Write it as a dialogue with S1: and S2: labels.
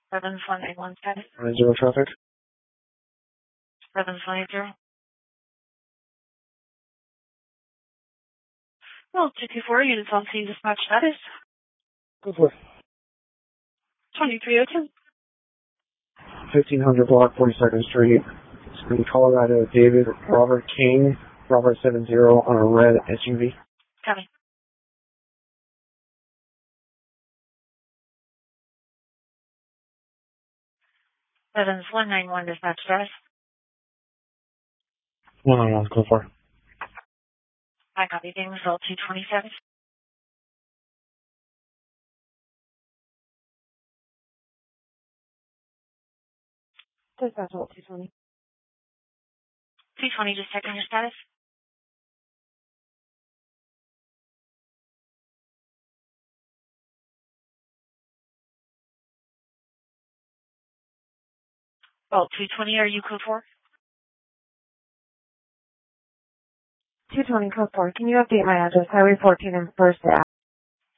S1: 719 status.
S2: 90 traffic.
S1: 720. Well, 224 units on scene dispatch status.
S2: Go for it.
S1: 2302.
S2: 1500 block, 42nd Street. It's in Colorado, David Robert King, Robert 70 on a red SUV.
S1: Copy. 191 dispatch status.
S2: 191, go for it.
S1: I copy. Being result 227.
S3: Dispatch result 220.
S1: 220, just checking your status. Vault 220, are you code 4?
S3: 220 code 4. Can you update my address? Highway 14 and First